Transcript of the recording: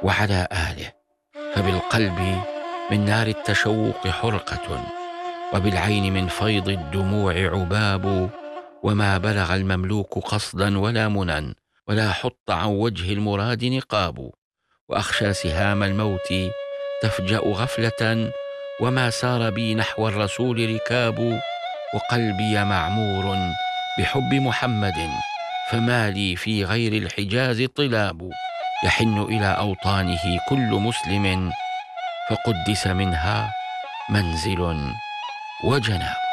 وعلى آله. فبالقلب من نار التشوق حرقة، وبالعين من فيض الدموع عباب، وما بلغ المملوك قصدا ولا منى، ولا حط عن وجه المراد نقاب. وأخشى سهام الموت تفجأ غفلة، وما سار بي نحو الرسول ركاب. وقلبي معمور بحب محمد، فما لي في غير الحجاز طلاب. يحن إلى أوطانه كل مسلم، فقدس منها منزل وجناب.